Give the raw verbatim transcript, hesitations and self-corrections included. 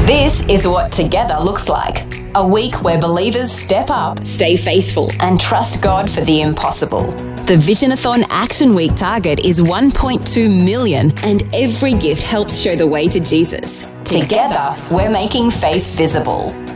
This is what Together looks like. A week where believers step up, stay faithful, and trust God for the impossible. The Visionathon Action Week target is one point two million, and every gift helps show the way to Jesus. Together, we're making faith visible.